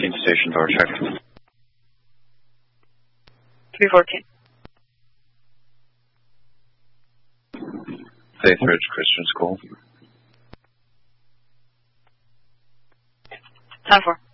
314 station door check. 314. Faith Ridge Christian School. 10-4.